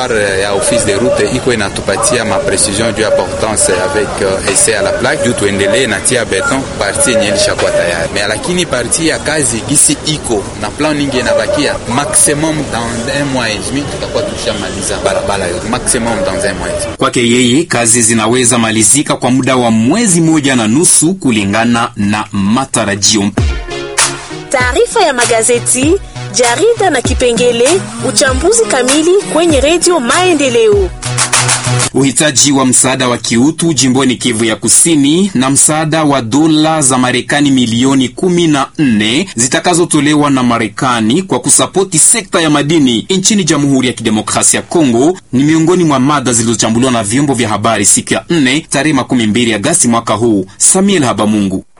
laboratoire ya office de route iko inatupatia ma precision du importance avec essai à la plaque juu tuendelee na tia beton parti yenye ilishakuwa tayari. Mais lakini parti ya kazi gisi iko na plan nyingi inabakia, maximum dans 1 mois et demi tutakuwa tushamaliza barabara yote, maximum dans 1 mois et demi. Kwake yeye kazi zinaweza malizika kwa muda wa mwezi 1.5 kulingana na matarajio. Taarifa ya magazeti, jarida na kipengele uchambuzi kamili kwenye Radio Maendeleo. Uhitaji wa msaada wa kiutu jimboni Kivu ya Kusini na msaada wa dola za Marekani milioni 14 zitakazotolewa na Marekani kwa kusapoti sekta ya madini nchini Jamhuri ya Kidemokrasia ya Kongo ni miongoni mwa mada zilizochambuliwa na vyombo vya habari siku ya 4 tarehe 12 Agosti mwaka huu. Samuel Habamungu.